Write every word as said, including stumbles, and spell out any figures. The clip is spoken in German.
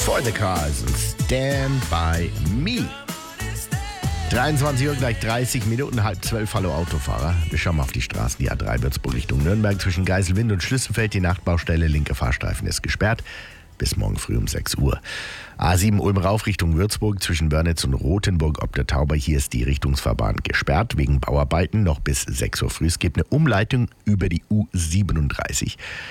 For the Cars und Stand By Me. dreiundzwanzig Uhr gleich dreißig Minuten, halb zwölf. Hallo Autofahrer. Wir schauen mal auf die Straßen. Die A drei Würzburg Richtung Nürnberg zwischen Geiselwind und Schlüsselfeld. Die Nachtbaustelle, linke Fahrstreifen ist gesperrt. Bis morgen früh um sechs Uhr. A sieben Ulm rauf Richtung Würzburg zwischen Wörnitz und Rothenburg ob der Tauber. Hier ist die Richtungsfahrbahn gesperrt wegen Bauarbeiten noch bis sechs Uhr früh. Es gibt eine Umleitung über die U siebenunddreißig.